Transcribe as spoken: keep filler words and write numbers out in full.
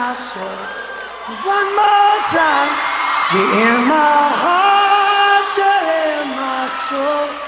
my soul. One more time, you're in my heart, you're in my soul.